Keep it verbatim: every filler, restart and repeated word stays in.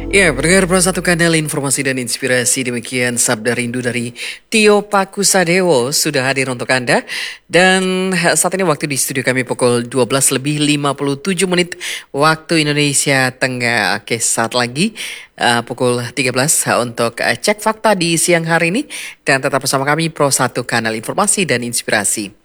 Ya, pendengar Pro satu Kanal Informasi dan Inspirasi, demikian Sabda Rindu dari Tio Pakusadewo sudah hadir untuk Anda. Dan saat ini waktu di studio kami pukul dua belas lebih lima puluh tujuh menit waktu Indonesia Tengah. Oke, saat lagi uh, pukul tiga belas untuk uh, cek fakta di siang hari ini. Dan tetap bersama kami Pro satu Kanal Informasi dan Inspirasi.